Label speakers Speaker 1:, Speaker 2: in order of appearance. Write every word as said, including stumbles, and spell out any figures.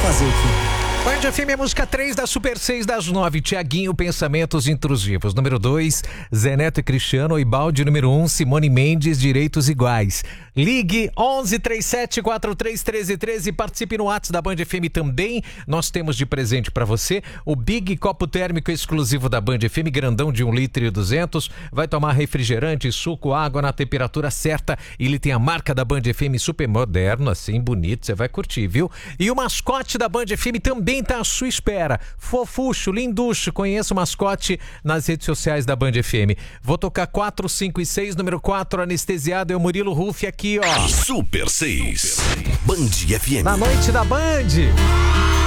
Speaker 1: fazer aqui.
Speaker 2: Band F M é música três da Super seis das nove. Tiaguinho, Pensamentos Intrusivos. Número dois, Zé Neto e Cristiano. Oibaldi. Número um, Simone Mendes, Direitos Iguais. Ligue onze, trinta e sete, quarenta e três, treze, treze. Participe no WhatsApp da Band F M também. Nós temos de presente para você o Big Copo Térmico exclusivo da Band F M, grandão de um litro e duzentos. Vai tomar refrigerante, suco, água na temperatura certa. Ele tem a marca da Band F M, super moderno, assim, bonito. Você vai curtir, viu? E o mascote da Band F M também está à sua espera. Fofuxo, linducho. Conheça o mascote nas redes sociais da Band F M. Vou tocar quatro, cinco e seis. Número quatro, anestesiado, é o Murilo Ruff aqui, ó.
Speaker 3: Super seis. Band F M.
Speaker 2: Na noite da Band.